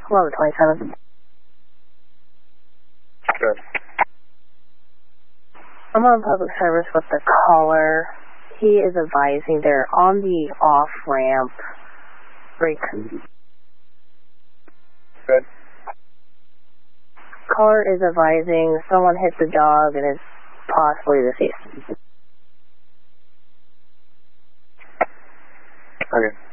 1127. Good. I'm on public service with the caller. He is advising they're on the off-ramp. Break. Good. Caller is advising someone hit the dog and is possibly deceased. Okay.